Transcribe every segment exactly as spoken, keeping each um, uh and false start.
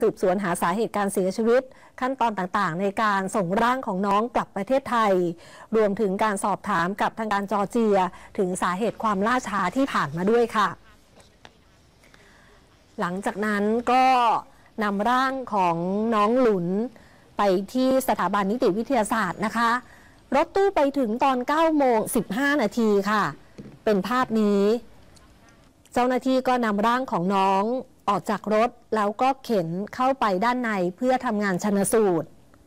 สืบสวนหาสาเหตุการเสียชีวิตขั้นตอนต่างๆในการส่งร่างของน้องกลับประเทศไทยรวมถึงการสอบถามกับทางการจอร์เจียถึงสาเหตุความล่าช้าที่ผ่านมาด้วยค่ะหลังจากนั้นก็นำร่างของน้องหลุนไปที่สถาบันนิติวิทยาศาสตร์นะคะรถตู้ไปถึงตอนเก้าโมงสิบห้านาทีค่ะเป็นภาพนี้เจ้าหน้าที่ก็นำร่างของน้องออกจากรถแล้วก็เข็นเข้าไปด้านในเพื่อทำงานชันสูตร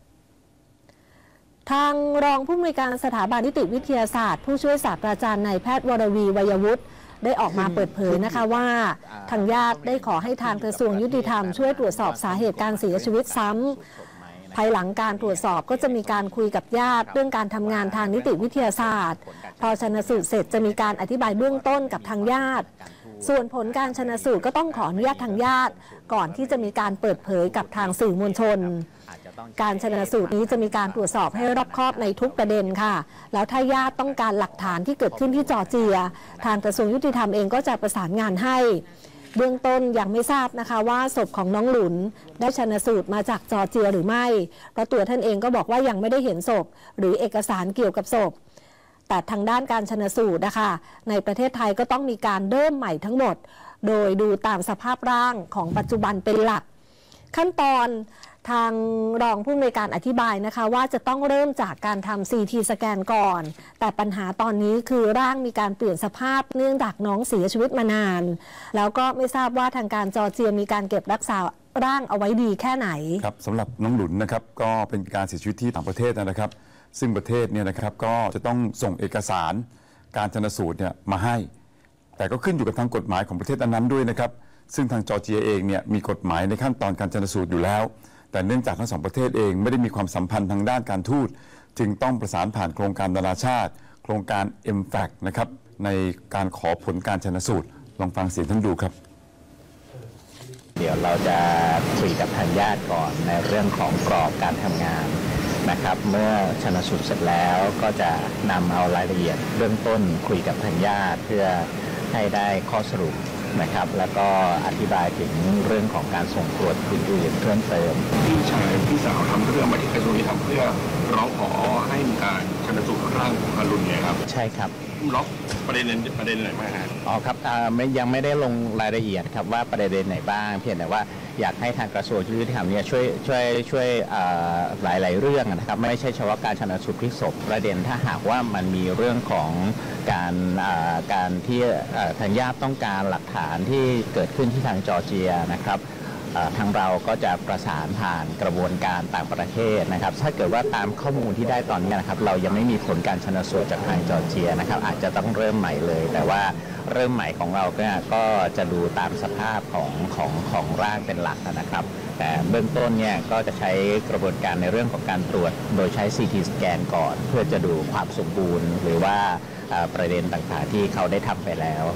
ทางรองผู้อำนวยการสถาบันนิติวิทยาศาสตร์ผู้ช่วยศาสตราจารย์นายแพทย์วรวีวัยวุฒิได้ออกมาเปิดเผยนะคะว่าทางญาติได้ขอให้ทางกระทรวงยุติธรรมช่วยตรวจสอบสาเหตุการเสียชีวิตซ้ำภายหลังการตรวจสอบก็จะมีการคุยกับญาติเรื่องการทำงานทางนิติวิทยาศาสตร์พอชันสูตรเสร็จจะมีการอธิบายเบื้องต้นกับทางญาติส่วนผลการชันสูตรก็ต้องขออนุญาตทางญาติก่อนที่จะมีการเปิดเผยกับทางสื่อมวลชนการชันสูตรนี้จะมีการตรวจสอบให้รอบคอบในทุกประเด็นค่ะแล้วถ้าญาติต้องการหลักฐานที่เกิดขึ้นที่จอร์เจียทางกระทรวงยุติธรรมเองก็จะประสานงานให้เบื้องต้นยังไม่ทราบนะคะว่าศพของน้องหลุนได้ชันสูตรมาจากจอร์เจียหรือไม่เพราะตัวท่านเองก็บอกว่ายังไม่ได้เห็นศพหรือเอกสารเกี่ยวกับศพแต่ทางด้านการชันสูตรนะคะในประเทศไทยก็ต้องมีการเริ่มใหม่ทั้งหมดโดยดูตามสภาพร่างของปัจจุบันเป็นหลักขั้นตอนทางรองผู้อำนวยการอธิบายนะคะว่าจะต้องเริ่มจากการทำ ซี ที สแกนก่อนแต่ปัญหาตอนนี้คือร่างมีการเปลี่ยนสภาพเนื่องจากน้องเสียชีวิตมานานแล้วก็ไม่ทราบว่าทางการจอร์เจียมีการเก็บรักษาร่างเอาไว้ดีแค่ไหนครับสำหรับน้องหลุนนะครับก็เป็นการเสียชีวิตที่ต่างประเทศนะครับซึ่งประเทศเนี่ยนะครับก็จะต้องส่งเอกสารการชันสูตรเนี่ยมาให้แต่ก็ขึ้นอยู่กับทางกฎหมายของประเทศนั้นๆด้วยนะครับซึ่งทางจอร์เจียเองเนี่ยมีกฎหมายในขั้นตอนการชันสูตรอยู่แล้วแต่เนื่องจากทั้งสองประเทศเองไม่ได้มีความสัมพันธ์ทางด้านการทูตจึงต้องประสานผ่านโครงการนานาชาติโครงการ เอ็ม แฟค นะครับในการขอผลการชันสูตรลองฟังเสียงท่านดูครับเดี๋ยวเราจะคุยกับทางญาติก่อนในเรื่องของกรอบการทำงานนะครับเมื่อชันสูตรเสร็จแล้วก็จะนำเอารายละเอียดเบื้องต้นคุยกับทางญาติเพื่อให้ได้ข้อสรุปนะครับแล้วก็อธิบายถึงเรื่องของการส่งตรวจอื่นๆเพิ่มเติมพี่ชายพี่สาวทำเรื่องมาที่กระทรวงยุติธรรมเพื่อร้องขอให้มีการชันสูตรร่างของฮารุนเนี่ยครับใช่ครับล็อกประเด็นประเด็นไหนบ้างฮะอ๋อครับไม่ยังไม่ได้ลงรายละเอียดครับว่าประเด็นไหนบ้างเพียงแต่ว่าอยากให้ทางกระทรวงยุติธรรมเนี่ยช่วยช่วยช่วยหลายหลายเรื่องนะครับไม่ใช่เฉพาะการชันสูตรพลิกศพประเด็นถ้าหากว่ามันมีเรื่องของการการที่ทางญาติต้องการหลักฐานที่เกิดขึ้นที่ทางจอร์เจียนะครับทางเราก็จะประสานผ่านกระบวนการต่างประเทศนะครับถ้าเกิดว่าตามข้อมูลที่ได้ตอนนี้นะครับเรายังไม่มีผลการชันสูตรจากทางจอร์เจียนะครับอาจจะต้องเริ่มใหม่เลยแต่ว่าเริ่มใหม่ของเราเนี่ยก็จะดูตามสภาพของของของร่างเป็นหลักนะครับแต่เบื้องต้นเนี่ยก็จะใช้กระบวนการในเรื่องของการตรวจโดยใช้ ซี ที สแกนก่อนเพื่อจะดูความสมบูรณ์หรือว่าประเด็นต่างๆที่เขาได้ทำไปแล้ว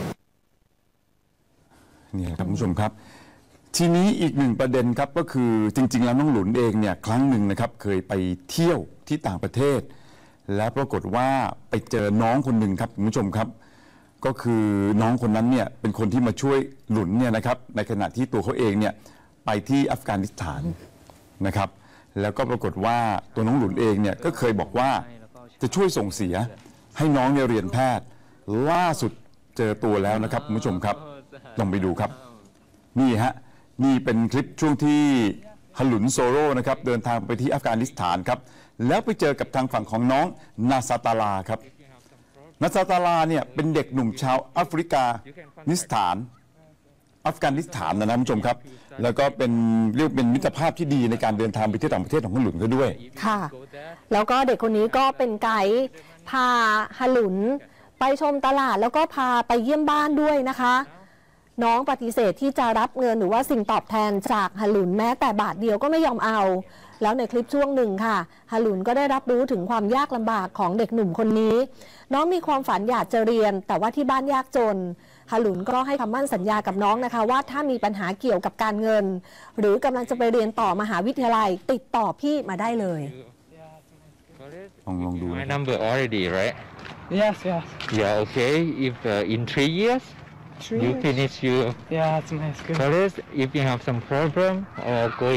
นี่ครับคุณผู้ชมครับทีนี้อีกหนึ่งประเด็นครับก็คือจริงๆแล้วน้องหลุนเองเนี่ยครั้งหนึ่งนะครับเคยไปเที่ยวที่ต่างประเทศแล้วปรากฏว่าไปเจอน้องคนหนึ่งครับคุณผู้ชมครับก็คือน้องคนนั้นเนี่ยเป็นคนที่มาช่วยหลุนเนี่ยนะครับในขณะที่ตัวเขาเองเนี่ยไปที่อัฟกานิสถานนะครับแล้วก็ปรากฏว่าตัวน้องหลุนเองเนี่ยก็เคยบอกว่าจะช่วยส่งเสียให้น้องเนี่ยเรียนแพทย์ล่าสุดเจอตัวแล้วนะครับคุณผู้ชมครับลองไปดูครับนี่ฮะนี่เป็นคลิปช่วงที่ฮารุนโซโร่นะครับเดินทางไปที่อัฟกานิสถานครับแล้วไปเจอกับทางฝั่งของน้องนาซาตาลาครับนาซาตาลาเนี่ยเป็นเด็กหนุ่มชาวแอฟริกานิสถานอัฟกานิสถานนะนะคุณผู้ชมครับแล้วก็เป็นเรียกเป็นมิตรภาพที่ดีในการเดินทางไปที่ต่างประเทศของฮารุนเขาด้วยค่ะแล้วก็เด็กคนนี้ก็เป็นไกด์พาฮารุนไปชมตลาดแล้วก็พาไปเยี่ยมบ้านด้วยนะคะน้องปฏิเสธที่จะรับเงินหรือว่าสิ่งตอบแทนจากฮารุนแม้แต่บาทเดียวก็ไม่ยอมเอาแล้วในคลิปช่วงหนึ่งค่ะฮารุนก็ได้รับรู้ถึงความยากลำบากของเด็กหนุ่มคนนี้น้องมีความฝันอยากจะเรียนแต่ว่าที่บ้านยากจนฮารุนก็ให้คำมั่นสัญญากับน้องนะคะว่าถ้ามีปัญหาเกี่ยวกับการเงินหรือกำลังจะไปเรียนต่อมหาวิทยาลัยติดต่อพี่มาได้เลยลองลองดู My number already right Yes yes Yeah okay if uh, in three years You finish your Yeah, it's my school. college. If you have some problem or go